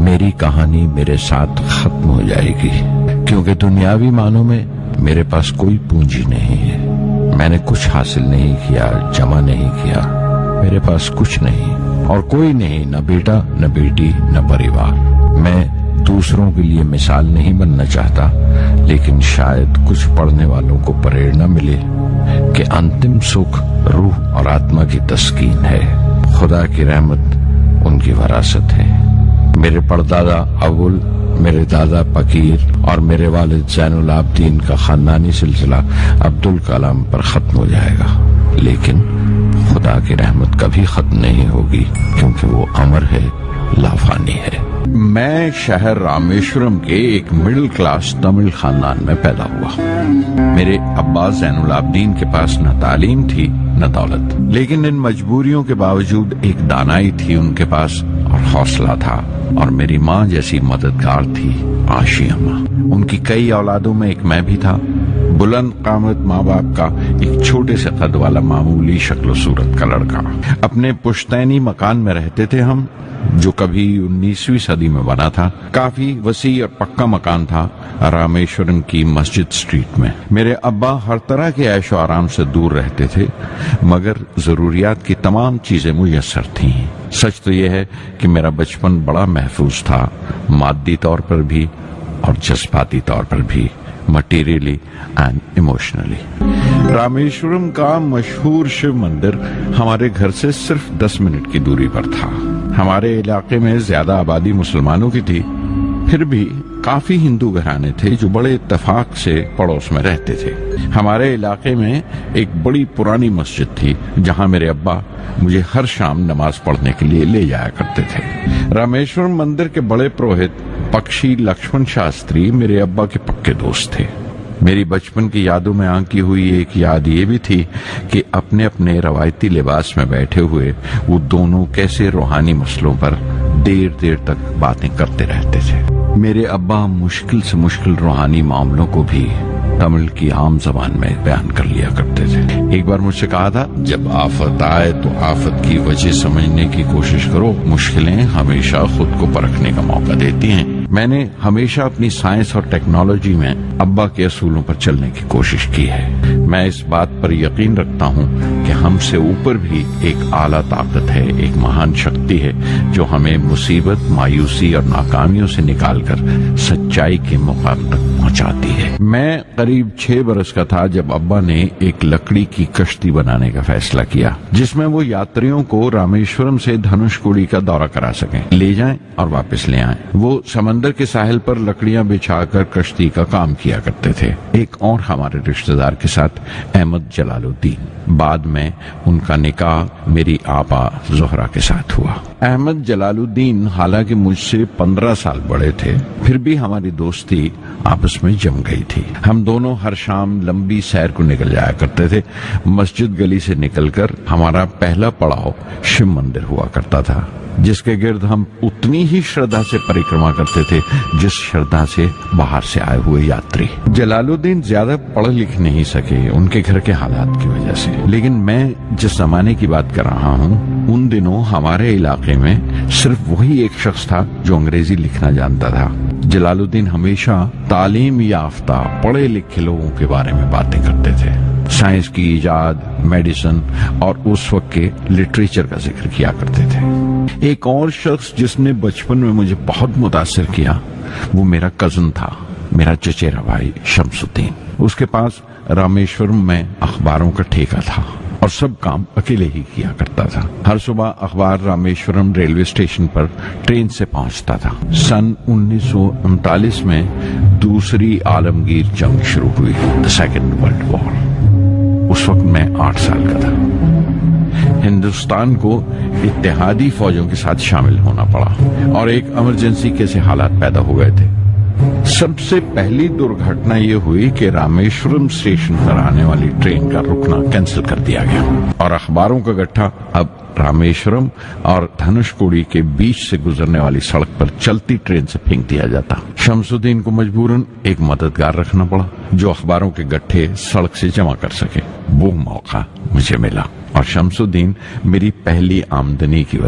میری کہانی میرے ساتھ ختم ہو جائے گی، کیونکہ دنیاوی معنوں میں میرے پاس کوئی پونجی نہیں ہے۔ میں نے کچھ حاصل نہیں کیا، جمع نہیں کیا، میرے پاس کچھ نہیں اور کوئی نہیں، نہ بیٹا نہ بیٹی نہ پریوار۔ میں دوسروں کے لیے مثال نہیں بننا چاہتا، لیکن شاید کچھ پڑھنے والوں کو پریرنا ملے کہ انتم سکھ روح اور آتما کی تسکین ہے، خدا کی رحمت ان کی وراثت ہے۔ میرے پردادا اول، میرے دادا فقیر اور میرے والد زین العابدین کا خاندانی سلسلہ عبدالکلام پر ختم ہو جائے گا، لیکن خدا کی رحمت کبھی ختم نہیں ہوگی، کیونکہ وہ امر ہے، لافانی ہے۔ میں شہر رامیشورم کے ایک مڈل کلاس تمل خاندان میں پیدا ہوا۔ میرے ابا زین العابدین کے پاس نہ تعلیم تھی نہ دولت، لیکن ان مجبوریوں کے باوجود ایک دانائی تھی ان کے پاس اور حوصلہ تھا، اور میری ماں جیسی مددگار تھی عاشی اماں۔ ان کی کئی اولادوں میں ایک میں بھی تھا، بلند قامت ماں باپ کا ایک چھوٹے سے قد والا معمولی شکل و صورت کا لڑکا۔ اپنے پشتینی مکان میں رہتے تھے ہم، جو کبھی 19ویں صدی میں بنا تھا۔ کافی وسیع اور پکا مکان تھا رامیشورم کی مسجد سٹریٹ میں۔ میرے ابا ہر طرح کے عیش و آرام سے دور رہتے تھے، مگر ضروریات کی تمام چیزیں میسر تھیں۔ سچ تو یہ ہے کہ میرا بچپن بڑا محفوظ تھا، مادی طور پر بھی اور جذباتی طور پر بھی، مٹیریلی اینڈ ایموشنلی۔ رامیشورم کا مشہور شیو مندر ہمارے گھر سے صرف 10 منٹ کی دوری پر تھا۔ ہمارے علاقے میں زیادہ آبادی مسلمانوں کی تھی، پھر بھی کافی ہندو گھرانے تھے جو بڑے اتفاق سے پڑوس میں رہتے تھے۔ ہمارے علاقے میں ایک بڑی پرانی مسجد تھی جہاں میرے ابا مجھے ہر شام نماز پڑھنے کے لیے لے جایا کرتے تھے۔ رامیشورم مندر کے بڑے پروہت پکشی لکشمن شاستری میرے ابا کے پکے دوست تھے۔ میری بچپن کی یادوں میں آنکی ہوئی ایک یاد یہ بھی تھی کہ اپنے اپنے روایتی لباس میں بیٹھے ہوئے وہ دونوں کیسے روحانی مسئلوں پر دیر دیر تک باتیں کرتے رہتے تھے۔ میرے ابا مشکل سے مشکل روحانی معاملوں کو بھی تمل کی عام زبان میں بیان کر لیا کرتے تھے۔ ایک بار مجھ سے کہا تھا، جب آفت آئے تو آفت کی وجہ سمجھنے کی کوشش کرو، مشکلیں ہمیشہ خود کو پرکھنے کا موقع دیتی ہیں۔ میں نے ہمیشہ اپنی سائنس اور ٹیکنالوجی میں ابا کے اصولوں پر چلنے کی کوشش کی ہے۔ میں اس بات پر یقین رکھتا ہوں کہ ہم سے اوپر بھی ایک اعلیٰ طاقت ہے، ایک مہان شکتی ہے جو ہمیں مصیبت، مایوسی اور ناکامیوں سے نکال کر سچائی کے مقام تک پہنچاتی ہے۔ میں قریب 6 برس کا تھا جب ابا نے ایک لکڑی کی کشتی بنانے کا فیصلہ کیا، جس میں وہ یاتریوں کو رامیشورم سے دھنش کوڑی کا دورہ کرا سکیں، لے جائیں اور واپس لے آئیں۔ وہ سمندر کے ساحل پر لکڑیاں بچھا کر کشتی کا کام کیا کرتے تھے۔ ایک اور ہمارے رشتہ دار کے ساتھ، احمد جلال الدین، بعد میں ان کا نکاح میری آپا زہرا کے ساتھ ہوا۔ احمد جلال الدین حالانکہ مجھ سے 15 سال بڑے تھے، پھر بھی ہماری دوستی آپس میں جم گئی تھی۔ ہم دونوں ہر شام لمبی سیر کو نکل جایا کرتے تھے۔ مسجد گلی سے نکل کر ہمارا پہلا پڑاؤ شیو مندر ہوا کرتا تھا، جس کے گرد ہم اتنی ہی شردھا سے پریکرما کرتے تھے جس شردھا سے باہر سے آئے ہوئے یاتری۔ جلال الدین زیادہ پڑھ لکھ نہیں سکے ان کے گھر کے حالات کی وجہ سے، لیکن میں جس زمانے کی بات کر رہا ہوں ان دنوں ہمارے علاقے میں صرف وہی ایک شخص تھا جو انگریزی لکھنا جانتا تھا۔ جلال الدین ہمیشہ تعلیم یافتہ پڑھے لکھے لوگوں کے بارے میں باتیں کرتے تھے، سائنس کی ایجاد، میڈیسن اور اس وقت کے لٹریچر کا ذکر کیا کرتے تھے۔ ایک اور شخص جس نے بچپن میں مجھے بہت متاثر کیا وہ میرا کزن تھا، میرا چچیرا بھائی شمس الدین۔ اس کے پاس رامیشورم میں اخباروں کا ٹھیکہ تھا اور سب کام اکیلے ہی کیا کرتا تھا۔ ہر صبح اخبار رامیشورم ریلوے اسٹیشن پر ٹرین سے پہنچتا تھا۔ سن 1939 میں دوسری عالمگیر جنگ شروع ہوئی، دی سیکنڈ ورلڈ وار۔ اس وقت میں 8 سال کا تھا۔ ہندوستان کو اتحادی فوجوں کے ساتھ شامل ہونا پڑا اور ایک ایمرجنسی کے حالات پیدا ہو گئے تھے۔ سب سے پہلی درگھٹنا یہ ہوئی کہ رامیشورم اسٹیشن پر آنے والی ٹرین کا رکنا کینسل کر دیا گیا اور اخباروں کا گٹھا اب رامیشورم اور دھنش کوڑی کے بیچ سے گزرنے والی سڑک پر چلتی ٹرین سے پھینک دیا جاتا۔ شمس الدین کو مجبوراً ایک مددگار رکھنا پڑا جو اخباروں کے گٹھے سڑک سے جمع کر سکے۔ وہ موقع مجھے ملا اور شمس الدین میری پہلی آمدنی کی